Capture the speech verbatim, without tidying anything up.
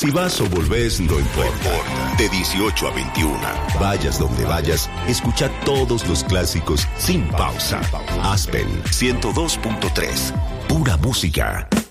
Si vas o volvés, no importa. De dieciocho a veintiuno, vayas donde vayas, escucha todos los clásicos sin pausa. Aspen ciento dos punto tres. Pura música.